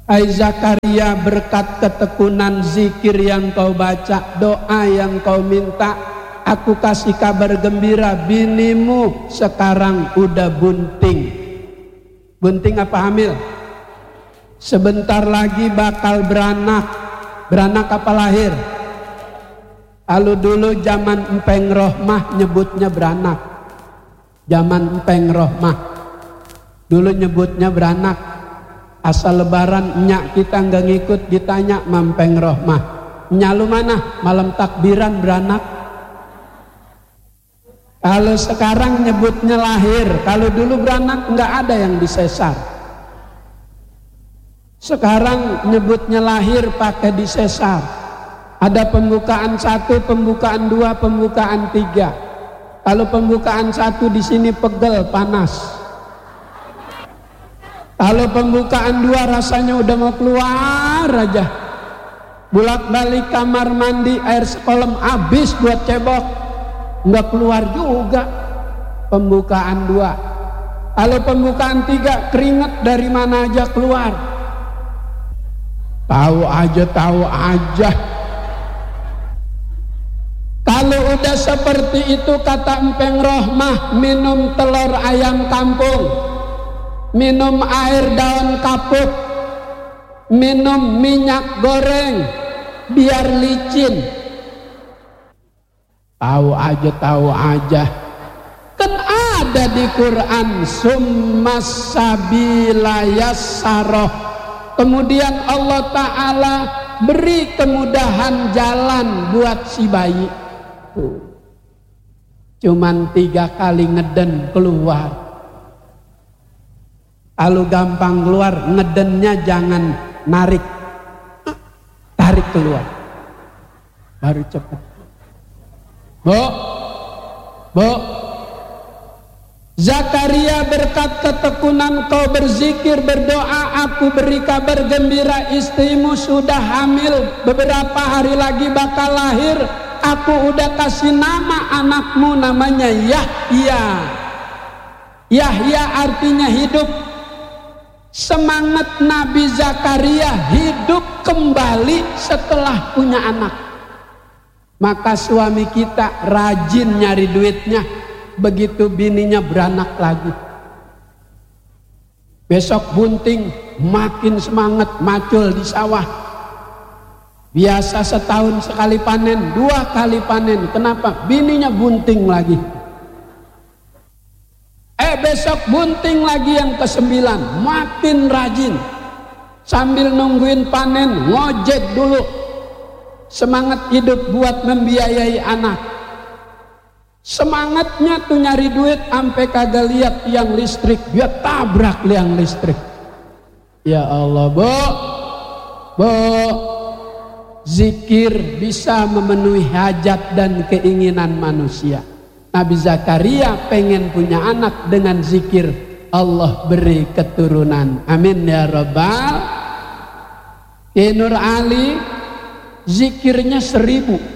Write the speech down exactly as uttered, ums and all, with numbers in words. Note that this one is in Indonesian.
Hai Zakaria, berkat ketekunan zikir yang kau baca, doa yang kau minta, aku kasih kabar gembira, binimu sekarang udah bunting. Bunting apa hamil? Sebentar lagi bakal beranak. Beranak apa lahir? Kalau dulu zaman Empeng Rohmah nyebutnya beranak. Zaman Empeng Rohmah dulu nyebutnya beranak. Asal lebaran nyak kita nggak ngikut, ditanya Mampeng Rohmah, nyak lu mana? Malam takbiran beranak. Kalau sekarang nyebutnya lahir, kalau dulu beranak nggak ada yang disesar. Sekarang nyebutnya lahir pakai disesar. Ada pembukaan satu, pembukaan dua, pembukaan tiga. Kalau pembukaan satu di sini pegel, panas. Kalau pembukaan dua rasanya udah mau keluar aja. Bolak balik kamar mandi, air sekolah habis buat cebok, nggak keluar juga. Pembukaan dua. Kalau pembukaan tiga, keringat dari mana aja keluar. Tahu aja, tahu aja. Kalau udah seperti itu kata Empeng Rohmah, minum telur ayam kampung, minum air daun kapuk, minum minyak goreng biar licin. Tahu aja, tahu aja. Kan ada di Quran, summas sabila yassarah. Kemudian Allah Ta'ala beri kemudahan jalan buat si bayi. Tuh. Cuman tiga kali ngeden keluar. Kalau gampang keluar, ngedennya jangan narik, tarik keluar, baru cepat. Bo, bo, Zakaria, berkat ketekunan kau berzikir berdoa, aku beri kabar gembira, istrimu sudah hamil, beberapa hari lagi bakal lahir. Aku udah kasih nama anakmu, namanya Yahya. Yahya artinya hidup. Semangat Nabi Zakaria hidup kembali setelah punya anak. Maka suami kita rajin nyari duitnya, begitu bininya beranak lagi. Besok bunting, makin semangat macul di sawah. Biasa setahun sekali panen, dua kali panen. Kenapa? Bininya bunting lagi. Eh besok bunting lagi yang kesembilan, makin rajin. Sambil nungguin panen, ngojek dulu. Semangat hidup buat membiayai anak. Semangatnya tuh nyari duit, sampai kagak lihat tiang listrik, dia tabrak tiang listrik. Ya Allah, Bo, Bo, zikir bisa memenuhi hajat dan keinginan manusia. Nabi Zakaria pengen punya anak, dengan zikir Allah beri keturunan. Amin ya Rabbal. Ki Nur Ali zikirnya seribu.